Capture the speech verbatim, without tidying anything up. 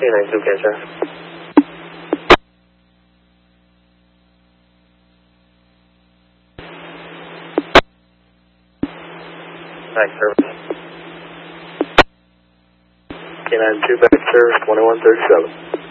nine two, catcher. Nice service. K nine two back service, twenty-one thirty-seven.